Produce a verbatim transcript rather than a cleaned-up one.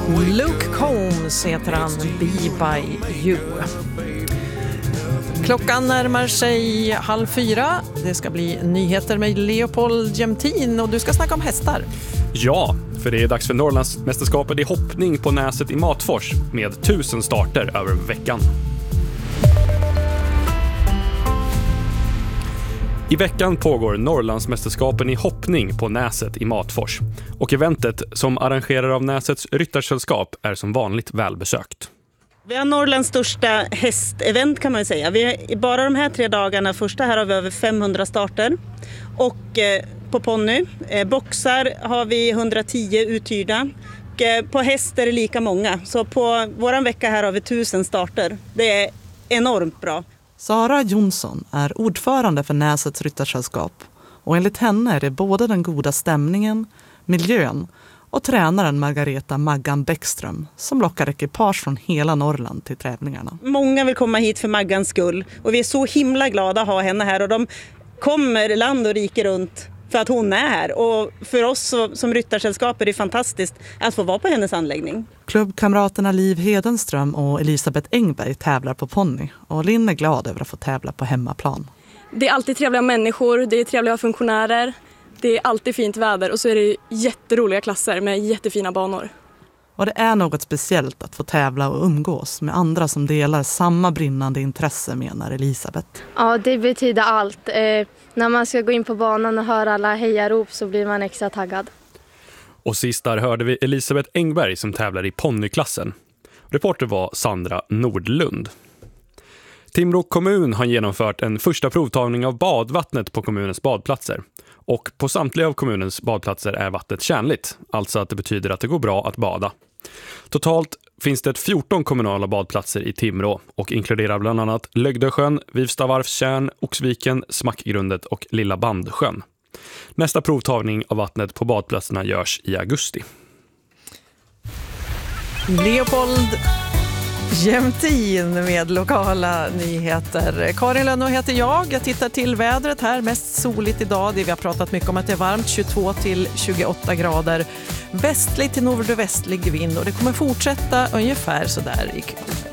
Luke Combs heter han, Be By You. Klockan närmar sig halv fyra. Det ska bli nyheter med Leopold Jämtin och du ska snacka om hästar. Ja, för det är dags för Norrlandsmästerskapet i hoppning på Näset i Matfors med tusen starter över veckan. I veckan pågår Norrlandsmästerskapen i hoppning på Näset i Matfors. Och eventet, som arrangerar av Näsets ryttarsällskap, är som vanligt välbesökt. Vi har Norrlands största hästevent kan man säga. Vi har, bara de här tre dagarna, första här har vi över femhundra starter. Och eh, på ponny, eh, boxar har vi hundratio uthyrda. Och eh, på häst är det lika många. Så på våran vecka här har vi tusen starter. Det är enormt bra. Sara Jonsson är ordförande för Näsets ryttarsällskap. Och enligt henne är det både den goda stämningen, miljön och tränaren Margareta Maggan Bäckström som lockar ekipage från hela Norrland till tävlingarna. Många vill komma hit för Maggans skull och vi är så himla glada att ha henne här och de kommer land och rike runt för att hon är här. Och för oss som ryttarsällskap är det fantastiskt att få vara på hennes anläggning. Klubbkamraterna Liv Hedenström och Elisabeth Engberg tävlar på ponny och Linn är glad över att få tävla på hemmaplan. Det är alltid trevliga människor, det är trevliga funktionärer. Det är alltid fint väder och så är det jätteroliga klasser med jättefina banor. Och det är något speciellt att få tävla och umgås med andra som delar samma brinnande intresse, menar Elisabeth. Ja, det betyder allt. Eh, när man ska gå in på banan och höra alla hejarop så blir man extra taggad. Och sist där hörde vi Elisabeth Engberg som tävlar i ponnyklassen. Reporter var Sandra Nordlund. Timrå kommun har genomfört en första provtagning av badvattnet på kommunens badplatser. Och på samtliga av kommunens badplatser är vattnet tjänligt, alltså att det betyder att det går bra att bada. Totalt finns det fjorton kommunala badplatser i Timrå och inkluderar bland annat Lögdösjön, Vivstavarvstjärn, Oxviken, Smackgrundet och Lilla Bandsjön. Nästa provtagning av vattnet på badplatserna görs i augusti. Leopold Jämtin med lokala nyheter. Karin Lönno heter jag. Jag tittar till vädret här. Mest soligt idag. Det vi har pratat mycket om att det är varmt. tjugotvå till tjugoåtta grader. Västlig till nordvästlig vind. Och det kommer fortsätta ungefär så där ikväll.